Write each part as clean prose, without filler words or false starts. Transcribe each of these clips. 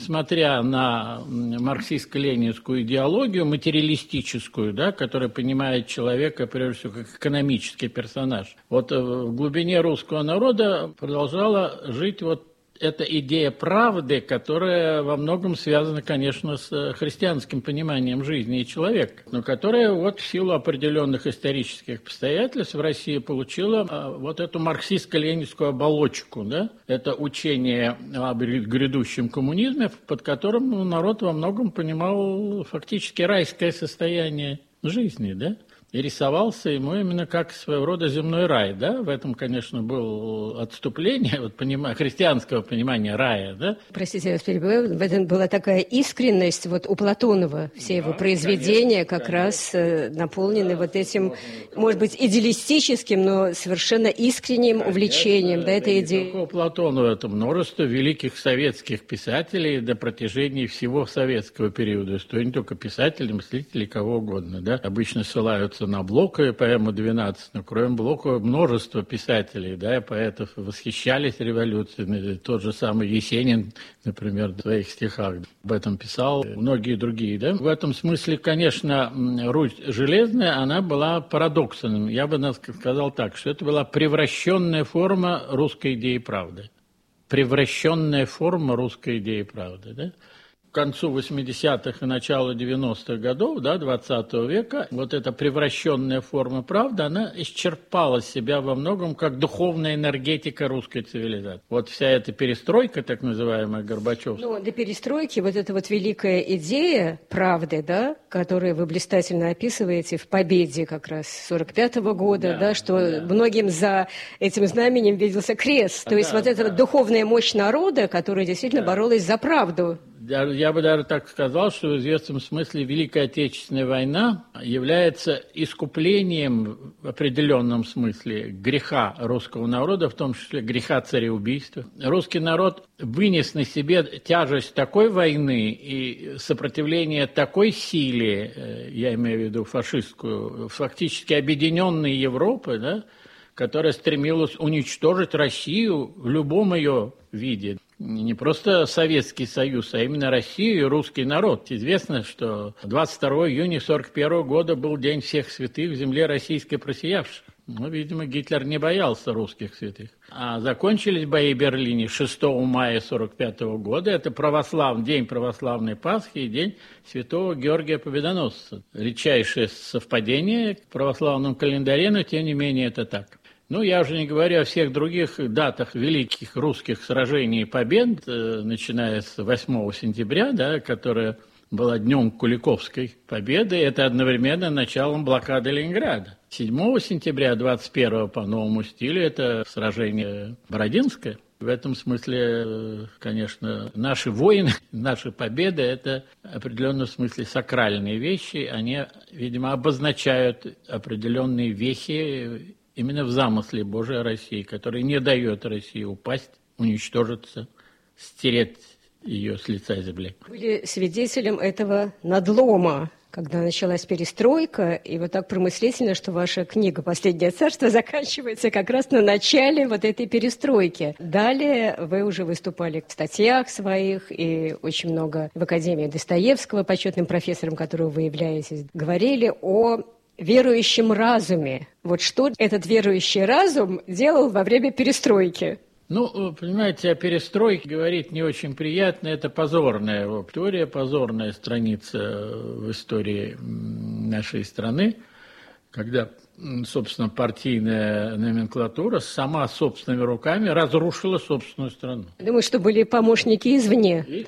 Смотря на марксистско-ленинскую идеологию, материалистическую, да, которая понимает человека, прежде всего, как экономический персонаж, вот в глубине русского народа продолжала жить вот эта идея правды, которая во многом связана, конечно, с христианским пониманием жизни и человека, но которая вот в силу определенных исторических обстоятельств в России получила вот эту марксистско-ленинскую оболочку, да? Это учение об грядущем коммунизме, под которым народ во многом понимал фактически райское состояние жизни, да? И рисовался ему именно как своего рода земной рай, да? В этом, конечно, было отступление от христианского понимания рая, да? Простите, я вас перебиваю, в этом была такая искренность, вот у Платонова все его произведения как раз наполнены вот этим, может быть, идеалистическим, но совершенно искренним увлечением, да, этой идеей. Не только у Платонова, это множество великих советских писателей до протяжении всего советского периода, что не только писатели, мыслители, кого угодно, да? Обычно ссылаются на Блока и поэму «12», но кроме Блока множество писателей, да, и поэтов восхищались революцией. Тот же самый Есенин, например, в своих стихах об этом писал, многие другие. Да. В этом смысле, конечно, Русь железная, она была парадоксом. Я бы сказал так, что это была превращенная форма русской идеи правды. Превращенная форма русской идеи правды, да. К концу 80-х и началу 90-х годов, да, 20 века, вот эта превращенная форма правды, она исчерпала себя во многом как духовная энергетика русской цивилизации. Вот вся эта перестройка, так называемая, Горбачевская. Ну, до перестройки вот эта вот великая идея правды, да, которую вы блистательно описываете в «Победе» как раз 45-го года, да, что многим за этим знаменем виделся крест. То есть вот эта вот духовная мощь народа, которая действительно боролась за правду. Я бы даже так сказал, что в известном смысле Великая Отечественная война является искуплением в определенном смысле греха русского народа, в том числе греха цареубийства. Русский народ вынес на себе тяжесть такой войны и сопротивление такой силе, я имею в виду фашистскую, фактически объединенной Европы, да, которая стремилась уничтожить Россию в любом ее виде. Не просто Советский Союз, а именно Россию и русский народ. Известно, что 22 июня 1941 года был День всех святых в земле российской просиявших. Ну, видимо, Гитлер не боялся русских святых. А закончились бои в Берлине 6 мая 1945 года. Это день православной Пасхи и день святого Георгия Победоносца. Редчайшее совпадение в православном календаре, но тем не менее это так. Ну, я уже не говорю о всех других датах великих русских сражений и побед, начиная с 8 сентября, да, которая была днем Куликовской победы, это одновременно началом блокады Ленинграда. 7 сентября 21 по новому стилю это сражение Бородинское. В этом смысле, конечно, наши войны, наши победы – это в определенном смысле сакральные вещи. Они, видимо, обозначают определенные вехи именно в замысле Божией России, который не дает России упасть, уничтожиться, стереть ее с лица земли. Были свидетелем этого надлома, когда началась перестройка, и вот так промыслительно, что ваша книга «Последнее царство» заканчивается как раз на начале вот этой перестройки. Далее вы уже выступали в статьях своих, и очень много в Академии Достоевского, почетным профессором, которого вы являетесь, говорили о верующем разуме. Вот что этот верующий разум делал во время перестройки? Ну, понимаете, о перестройке говорить не очень приятно. Это позорная теория, позорная страница в истории нашей страны, когда, собственно, партийная номенклатура сама собственными руками разрушила собственную страну. Думаю, что были помощники извне. И,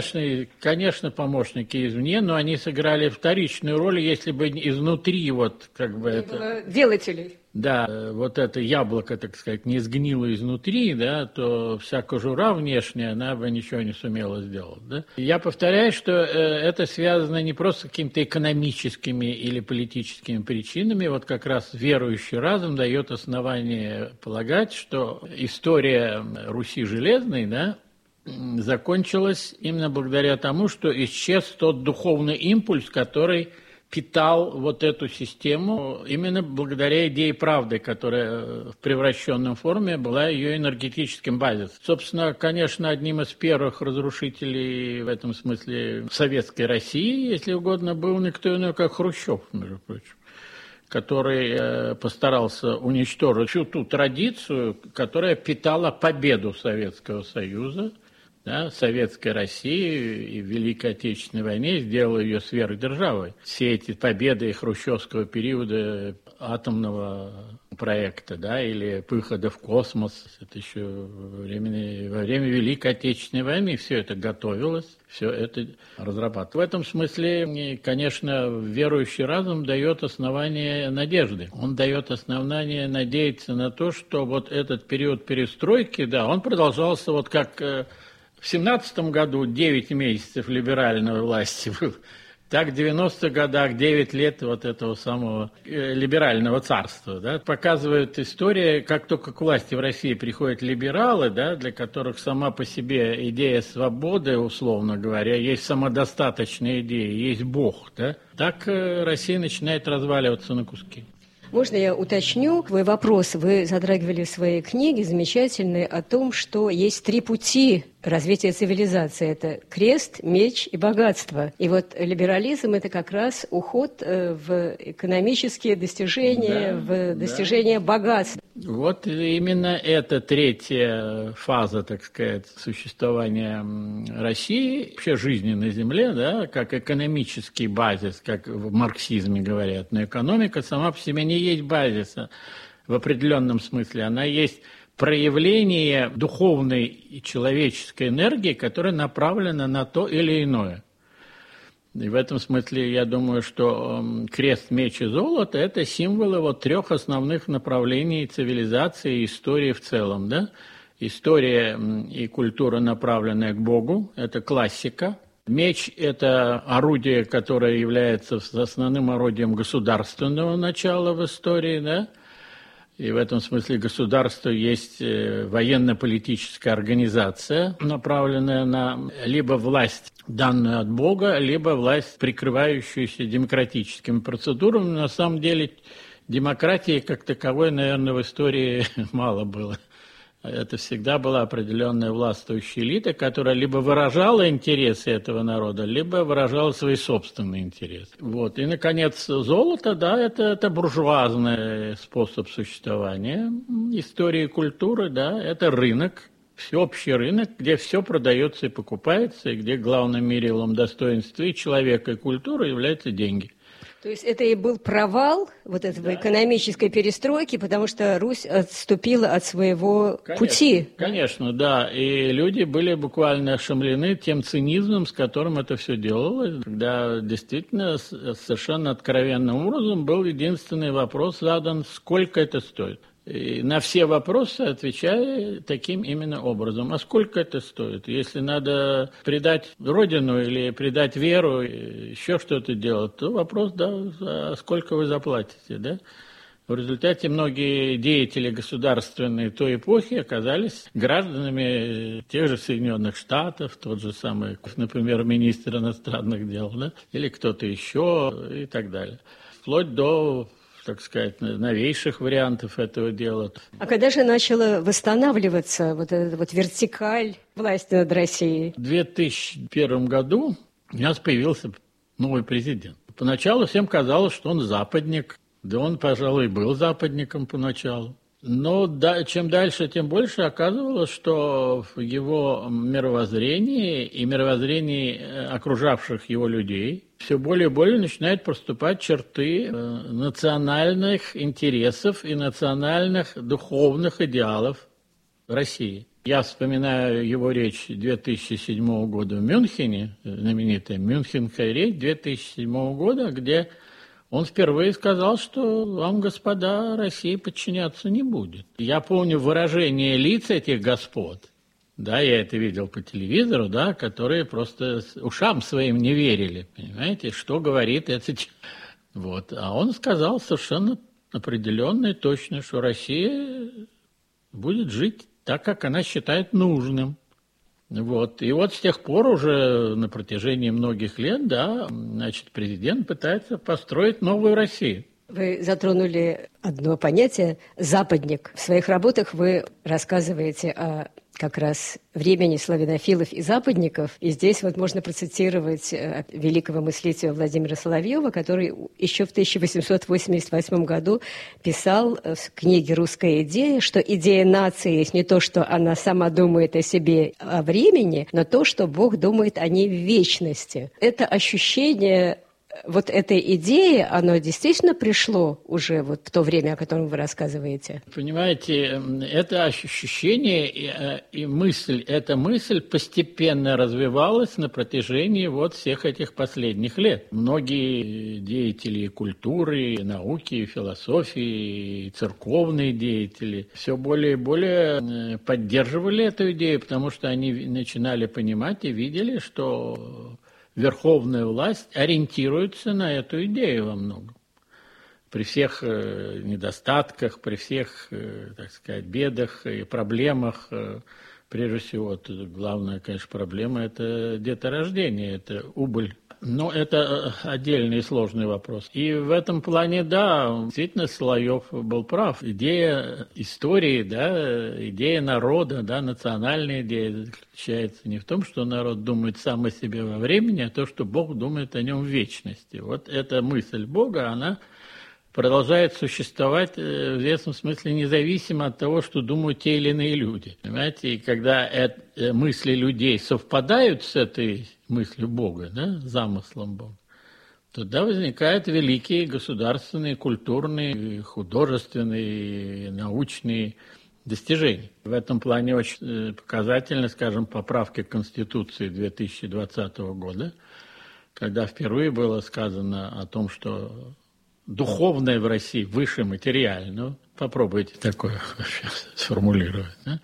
конечно, помощники извне, но они сыграли вторичную роль, если бы изнутри вот как бы это... Делателей. Да, вот это яблоко, так сказать, не сгнило изнутри, да, то вся кожура внешняя, она бы ничего не сумела сделать. Да? Я повторяю, что это связано не просто с какими-то экономическими или политическими причинами, вот как раз верующий разум дает основание полагать, что история Руси железной, да, закончилась именно благодаря тому, что исчез тот духовный импульс, который питал вот эту систему именно благодаря идее правды, которая в превращенном форме была ее энергетическим базисом. Собственно, конечно, одним из первых разрушителей в этом смысле советской России, если угодно, был никто иной, как Хрущев, между прочим, который постарался уничтожить всю ту традицию, которая питала победу Советского Союза, да, Советской России и в Великой Отечественной войне, сделала ее сверхдержавой. Все эти победы хрущевского периода атомного проекта, да, или выхода в космос, это еще во время Великой Отечественной войны все это готовилось, все это разрабатывалось. В этом смысле, конечно, верующий разум дает основание надежды. Он дает основание надеяться на то, что вот этот период перестройки, да, он продолжался вот как в 17 году 9 месяцев либеральной власти был, так в 90-х годах 9 лет вот этого самого либерального царства. Да. Показывает история, как только к власти в России приходят либералы, да, для которых сама по себе идея свободы, условно говоря, есть самодостаточная идея, есть Бог. Да, так Россия начинает разваливаться на куски. Можно я уточню твой вопрос? Вы затрагивали в своей книге замечательной о том, что есть 3 пути развития цивилизации. Это крест, меч и богатство. И вот либерализм – это как раз уход в экономические достижения, в достижение богатства. Вот именно эта третья фаза, так сказать, существования России, вообще жизни на Земле, да, как экономический базис, как в марксизме говорят. Но экономика сама по себе не есть базиса в определенном смысле. Она есть проявление духовной и человеческой энергии, которая направлена на то или иное. И в этом смысле я думаю, что крест, меч и золото – это символы вот 3 основных направлений цивилизации и истории в целом. Да? История и культура, направленная к Богу – это классика. Меч – это орудие, которое является основным орудием государственного начала в истории, да? И в этом смысле государство есть военно-политическая организация, направленная на либо власть, данную от Бога, либо власть, прикрывающуюся демократическими процедурами. На самом деле демократии как таковой, наверное, в истории мало было. Это всегда была определенная властвующая элита, которая либо выражала интересы этого народа, либо выражала свои собственные интересы. Вот. И, наконец, золото, да, это буржуазный способ существования. История и культура, да, это рынок, всеобщий рынок, где все продается и покупается, и где главным мерилом достоинства и человека, и культуры являются деньги. То есть это и был провал вот этого экономической перестройки, потому что Русь отступила от своего пути. Конечно, да. И люди были буквально ошеломлены тем цинизмом, с которым это все делалось, когда действительно совершенно откровенным образом был единственный вопрос задан: сколько это стоит? И на все вопросы отвечая таким именно образом. А сколько это стоит? Если надо предать Родину или предать веру, еще что-то делать, то вопрос, да, а сколько вы заплатите, да? В результате многие деятели государственные той эпохи оказались гражданами тех же Соединенных Штатов, тот же самый, например, министр иностранных дел, да? Или кто-то еще и так далее. Вплоть до, так сказать, новейших вариантов этого дела. А когда же начала восстанавливаться вот эта вот вертикаль власти над Россией? В 2001 году у нас появился новый президент. Поначалу всем казалось, что он западник. Да он, пожалуй, был западником поначалу. Но чем дальше, тем больше оказывалось, что в его мировоззрении и мировоззрении окружавших его людей все более и более начинают проступать черты национальных интересов и национальных духовных идеалов России. Я вспоминаю его речь 2007 года в Мюнхене, знаменитая Мюнхенская речь 2007 года, где он впервые сказал, что вам, господа, Россия подчиняться не будет. Я помню выражение лиц этих господ, да, я это видел по телевизору, да, которые просто ушам своим не верили, понимаете, что говорит этот... Вот. А он сказал совершенно определенно и точно, что Россия будет жить так, как она считает нужным. Вот. И вот с тех пор уже на протяжении многих лет, да, значит, президент пытается построить новую Россию. Вы затронули одно понятие «западник». В своих работах вы рассказываете о как раз времени славянофилов и западников. И здесь вот можно процитировать великого мыслителя Владимира Соловьева, который еще в 1888 году писал в книге «Русская идея», что идея нации есть не то, что она сама думает о себе, о времени, но то, что Бог думает о ней в вечности. Это ощущение вот этой идеи, оно действительно пришло уже вот в то время, о котором вы рассказываете? Понимаете, это ощущение и мысль, эта мысль постепенно развивалась на протяжении вот всех этих последних лет. Многие деятели культуры, науки, философии, церковные деятели все более и более поддерживали эту идею, потому что они начинали понимать и видели, что верховная власть ориентируется на эту идею во многом. При всех недостатках, при всех, так сказать, бедах и проблемах, прежде всего, главная, конечно, проблема – это деторождение, это убыль. Но это отдельный и сложный вопрос. И в этом плане, да, действительно, Соловьев был прав. Идея истории, да, идея народа, да, национальная идея заключается не в том, что народ думает сам о себе во времени, а то, что Бог думает о нем в вечности. Вот эта мысль Бога, она продолжает существовать в известном смысле независимо от того, что думают те или иные люди. Понимаете, и когда мысли людей совпадают с этой мыслью Бога, да, замыслом Бога, тогда возникают великие государственные, культурные, художественные, научные достижений. В этом плане очень показательны, скажем, поправки к Конституции 2020 года, когда впервые было сказано о том, что духовное в России выше материального. Попробуйте такое сформулировать. Да?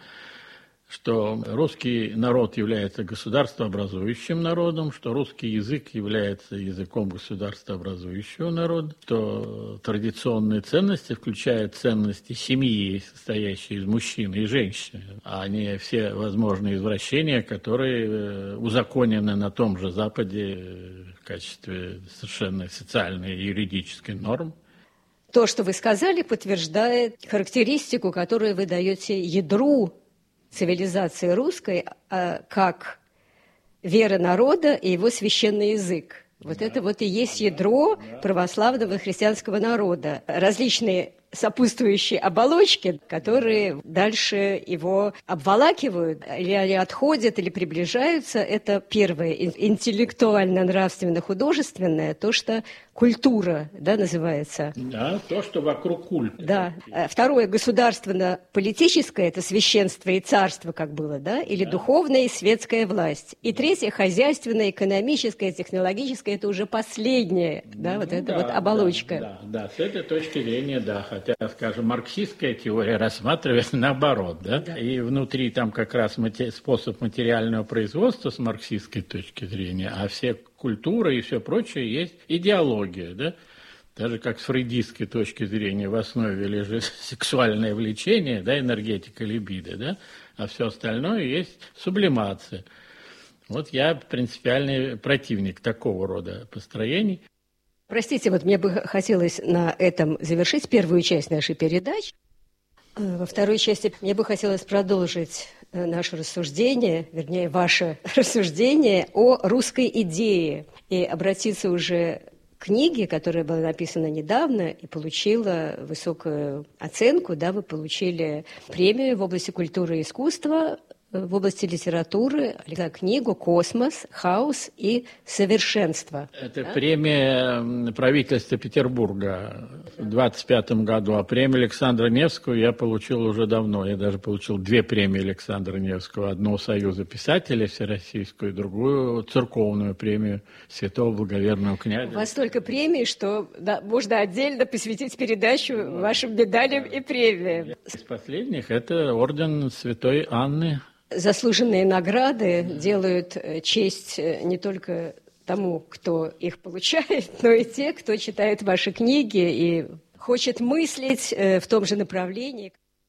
Что русский народ является государствообразующим народом, что русский язык является языком государствообразующего народа, что традиционные ценности включают ценности семьи, состоящие из мужчины и женщины, а не все возможные извращения, которые узаконены на том же Западе в качестве совершенно социальной и юридической нормы. То, что вы сказали, подтверждает характеристику, которую вы даете ядру цивилизации русской, как вера народа и его священный язык. Вот это вот и есть ядро православного христианского народа. Различные сопутствующие оболочки, которые дальше его обволакивают, или отходят, или приближаются. Это первое, интеллектуально-нравственно-художественное, то, что культура, да, называется. Да, то, что вокруг культа. Да. Второе, государственно-политическое, это священство и царство, как было, да, или духовная и светская власть. И третье, хозяйственное, экономическое, технологическое, это уже последнее, да, вот эта вот оболочка. Да, с этой точки зрения, да, хотя, скажем, марксистская теория рассматривает наоборот, да, и внутри там как раз способ материального производства с марксистской точки зрения, а все культуры и все прочее есть идеология, да, даже как с фрейдистской точки зрения в основе лежит сексуальное влечение, да, энергетика либидо, да, а все остальное есть сублимация. Вот я принципиальный противник такого рода построений. Простите, вот мне бы хотелось на этом завершить первую часть нашей передачи. Во второй части мне бы хотелось продолжить наше рассуждение, вернее, ваше рассуждение о русской идее и обратиться уже к книге, которая была написана недавно и получила высокую оценку. Да, вы получили премию в области культуры и искусства, в области литературы за книгу «Космос, хаос и совершенство». Это премия правительства Петербурга в 1925 году, а премию Александра Невского я получил уже давно. Я даже получил 2 премии Александра Невского. Одну Союза писателей всероссийскую, другую церковную премию Святого Благоверного князя. У вас столько премий, что да, можно отдельно посвятить передачу вашим медалям и премиям. Из последних это орден Святой Анны. Заслуженные награды делают честь не только тому, кто их получает, но и те, кто читает ваши книги и хочет мыслить в том же направлении.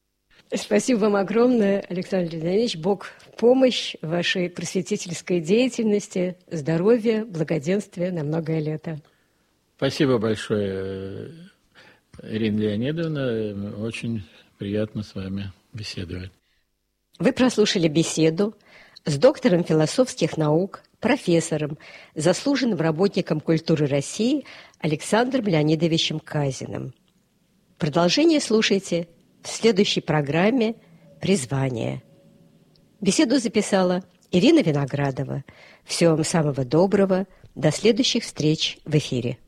Спасибо вам огромное, Александр Леонидович. Бог в помощь вашей просветительской деятельности, здоровья, благоденствия на многое лето. Спасибо большое, Ирина Леонидовна. Очень приятно с вами беседовать. Вы прослушали беседу с доктором философских наук, профессором, заслуженным работником культуры России Александром Леонидовичем Казиным. Продолжение слушайте в следующей программе «Призвание». Беседу записала Ирина Виноградова. Всего вам самого доброго. До следующих встреч в эфире.